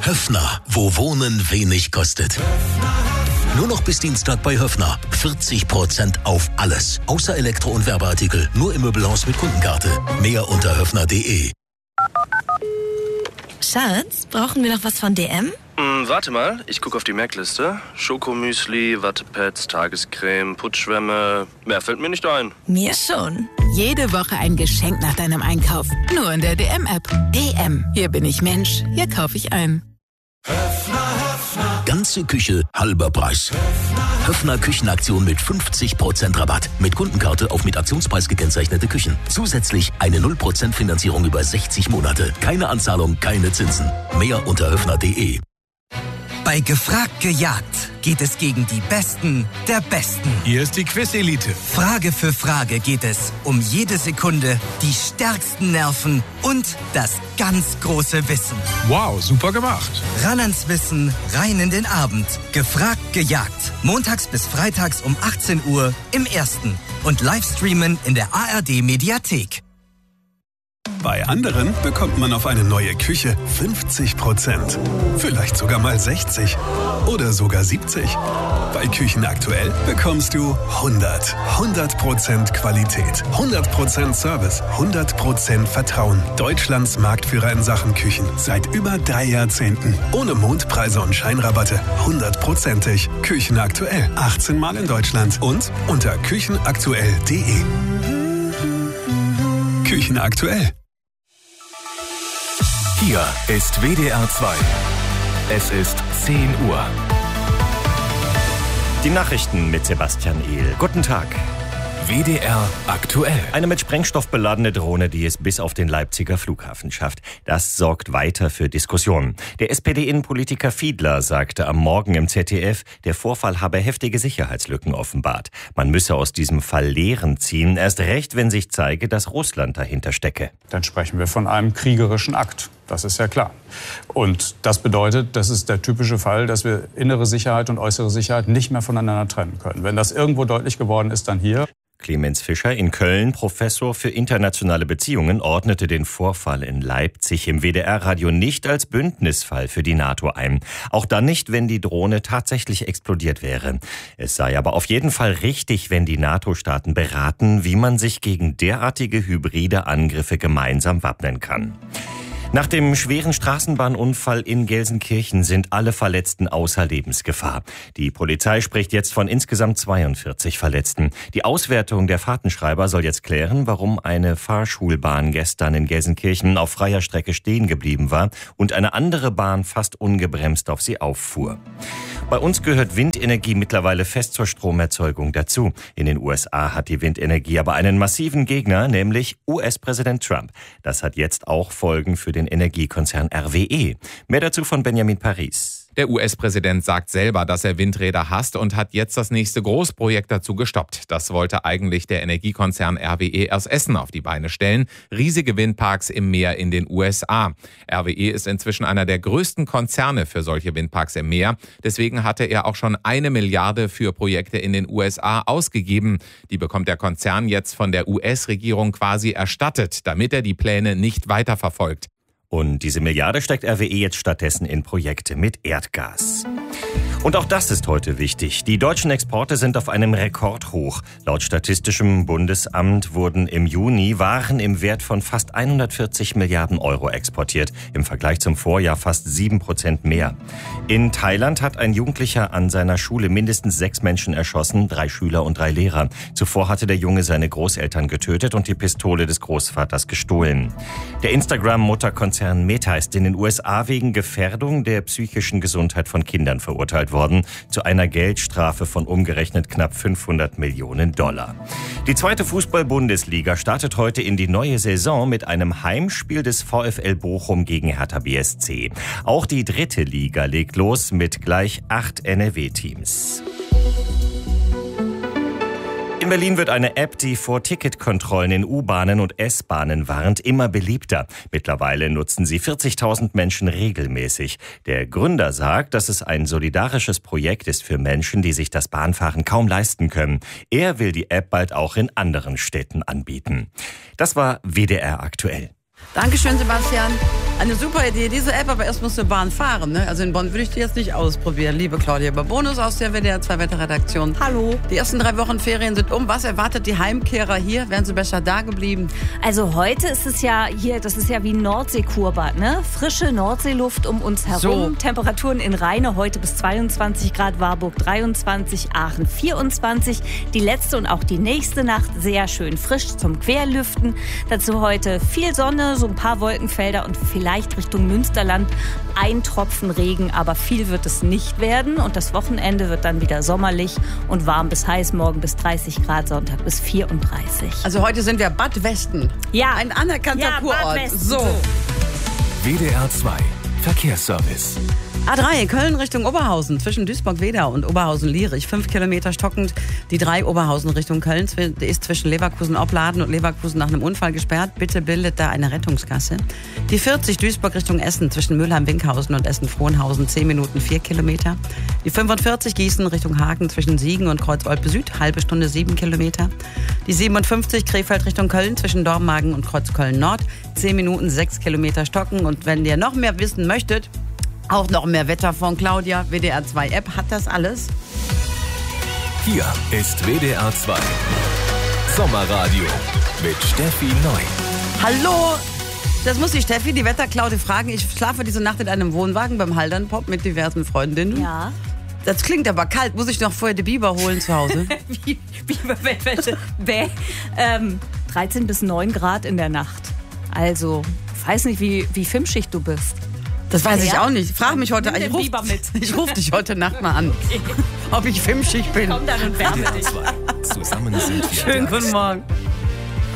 Höffner, wo Wohnen wenig kostet. Nur noch bis Dienstag bei Höffner. 40% auf alles. Außer Elektro- und Werbeartikel. Nur im Möbelhaus mit Kundenkarte. Mehr unter höffner.de. Schatz, brauchen wir noch was von DM? Warte mal, ich gucke auf die Merkliste. Schokomüsli, Wattepads, Tagescreme, Putzschwämme. Mehr fällt mir nicht ein. Mir schon. Jede Woche ein Geschenk nach deinem Einkauf. Nur in der DM-App. DM. Hier bin ich Mensch. Hier kaufe ich ein. Ganze Küche, halber Preis. Höffner Küchenaktion mit 50% Rabatt. Mit Kundenkarte auf mit Aktionspreis gekennzeichnete Küchen. Zusätzlich eine 0% Finanzierung über 60 Monate. Keine Anzahlung, keine Zinsen. Mehr unter höffner.de. Bei Gefragt gejagt geht es gegen die Besten der Besten. Hier ist die Quiz-Elite. Frage für Frage geht es um jede Sekunde, die stärksten Nerven und das ganz große Wissen. Wow, super gemacht. Ran ans Wissen, rein in den Abend. Gefragt gejagt. Montags bis freitags um 18 Uhr im Ersten. Und Livestreamen in der ARD-Mediathek. Bei anderen bekommt man auf eine neue Küche 50%. Vielleicht sogar mal 60. Oder sogar 70. Bei Küchen aktuell bekommst du 100. 100% Qualität. 100% Service. 100% Vertrauen. Deutschlands Marktführer in Sachen Küchen. Seit über 3 Jahrzehnten. Ohne Mondpreise und Scheinrabatte. 100%ig. Küchen aktuell. 18 Mal in Deutschland. Und unter küchenaktuell.de. Küchen aktuell. Hier ist WDR 2. Es ist 10 Uhr. Die Nachrichten mit Sebastian Ehl. Guten Tag. WDR aktuell. Eine mit Sprengstoff beladene Drohne, die es bis auf den Leipziger Flughafen schafft. Das sorgt weiter für Diskussionen. Der SPD-Innenpolitiker Fiedler sagte am Morgen im ZDF, der Vorfall habe heftige Sicherheitslücken offenbart. Man müsse aus diesem Fall Lehren ziehen, erst recht, wenn sich zeige, dass Russland dahinter stecke. Dann sprechen wir von einem kriegerischen Akt. Das ist ja klar. Und das bedeutet, das ist der typische Fall, dass wir innere Sicherheit und äußere Sicherheit nicht mehr voneinander trennen können. Wenn das irgendwo deutlich geworden ist, dann hier. Clemens Fischer in Köln, Professor für internationale Beziehungen, ordnete den Vorfall in Leipzig im WDR-Radio nicht als Bündnisfall für die NATO ein. Auch dann nicht, wenn die Drohne tatsächlich explodiert wäre. Es sei aber auf jeden Fall richtig, wenn die NATO-Staaten beraten, wie man sich gegen derartige hybride Angriffe gemeinsam wappnen kann. Nach dem schweren Straßenbahnunfall in Gelsenkirchen sind alle Verletzten außer Lebensgefahr. Die Polizei spricht jetzt von insgesamt 42 Verletzten. Die Auswertung der Fahrtenschreiber soll jetzt klären, warum eine Fahrschulbahn gestern in Gelsenkirchen auf freier Strecke stehen geblieben war und eine andere Bahn fast ungebremst auf sie auffuhr. Bei uns gehört Windenergie mittlerweile fest zur Stromerzeugung dazu. In den USA hat die Windenergie aber einen massiven Gegner, nämlich US-Präsident Trump. Das hat jetzt auch Folgen für den Energiekonzern RWE. Mehr dazu von Benjamin Paris. Der US-Präsident sagt selber, dass er Windräder hasst und hat jetzt das nächste Großprojekt dazu gestoppt. Das wollte eigentlich der Energiekonzern RWE aus Essen auf die Beine stellen. Riesige Windparks im Meer in den USA. RWE ist inzwischen einer der größten Konzerne für solche Windparks im Meer. Deswegen hatte er auch schon 1 Milliarde für Projekte in den USA ausgegeben. Die bekommt der Konzern jetzt von der US-Regierung quasi erstattet, damit er die Pläne nicht weiterverfolgt. Und diese Milliarde steckt RWE jetzt stattdessen in Projekte mit Erdgas. Und auch das ist heute wichtig. Die deutschen Exporte sind auf einem Rekordhoch. Laut Statistischem Bundesamt wurden im Juni Waren im Wert von fast 140 Milliarden Euro exportiert. Im Vergleich zum Vorjahr fast 7% mehr. In Thailand hat ein Jugendlicher an seiner Schule mindestens 6 Menschen erschossen, 3 Schüler und 3 Lehrer. Zuvor hatte der Junge seine Großeltern getötet und die Pistole des Großvaters gestohlen. Der Instagram-Mutterkonzern Meta ist in den USA wegen Gefährdung der psychischen Gesundheit von Kindern verurteilt worden, zu einer Geldstrafe von umgerechnet knapp 500 Millionen $. Die zweite Fußball-Bundesliga startet heute in die neue Saison mit einem Heimspiel des VfL Bochum gegen Hertha BSC. Auch die dritte Liga legt los mit gleich 8 NRW-Teams. In Berlin wird eine App, die vor Ticketkontrollen in U-Bahnen und S-Bahnen warnt, immer beliebter. Mittlerweile nutzen sie 40.000 Menschen regelmäßig. Der Gründer sagt, dass es ein solidarisches Projekt ist für Menschen, die sich das Bahnfahren kaum leisten können. Er will die App bald auch in anderen Städten anbieten. Das war WDR aktuell. Dankeschön, Sebastian. Eine super Idee, diese App, aber erst musst du Bahn fahren. Ne? Also in Bonn würde ich die jetzt nicht ausprobieren. Liebe Claudia Bonus aus der WDR 2 Wetterredaktion. Hallo. Die ersten 3 Wochen Ferien sind um. Was erwartet die Heimkehrer hier? Wären sie besser da geblieben? Also heute ist es ja hier, das ist ja wie ein Nordseekurbad, ne? Frische Nordseeluft um uns herum. So. Temperaturen in Rheine heute bis 22 Grad, Warburg 23, Aachen 24. Die letzte und auch die nächste Nacht sehr schön frisch zum Querlüften. Dazu heute viel Sonne, so ein paar Wolkenfelder und vielleicht Richtung Münsterland ein Tropfen Regen, aber viel wird es nicht werden. Und das Wochenende wird dann wieder sommerlich und warm bis heiß, morgen bis 30 Grad, Sonntag bis 34. Also heute sind wir Bad Westen. Ja. Ein anerkannter Kurort. Bad Westen. So. WDR 2 Verkehrsservice. A3 Köln Richtung Oberhausen zwischen Duisburg-Wedau und Oberhausen-Lierich. 5 Kilometer stockend. Die 3 Oberhausen Richtung Köln ist zwischen Leverkusen-Opladen und Leverkusen nach einem Unfall gesperrt. Bitte bildet da eine Rettungsgasse. Die 40 Duisburg Richtung Essen zwischen Mülheim-Winkhausen und Essen-Frohnhausen. 10 Minuten 4 Kilometer. Die 45 Gießen Richtung Hagen zwischen Siegen und Kreuz-Olpe-Süd. Halbe Stunde 7 Kilometer. Die 57 Krefeld Richtung Köln zwischen Dormagen und Kreuzköln-Nord. 10 Minuten 6 Kilometer stocken. Und wenn ihr noch mehr wissen möchtet, auch noch mehr Wetter von Claudia. WDR 2 App hat das alles. Hier ist WDR 2 Sommerradio mit Steffi Neu. Hallo, das muss die Steffi, die Wetterklaude, fragen. Ich schlafe diese Nacht in einem Wohnwagen beim Haldern-Pop mit diversen Freundinnen. Ja. Das klingt aber kalt. Muss ich noch vorher die Biber holen zu Hause? Biberbettwäsche. 13 bis 9 Grad in der Nacht. Also, ich weiß nicht, wie filmschicht du bist. Das weiß ich auch nicht. Frag mich heute. Ich ruf dich heute Nacht mal an. Okay. Ob ich filmschicht bin. Komm dann und wärme dich. Zusammen sind wir. Schönen guten Morgen.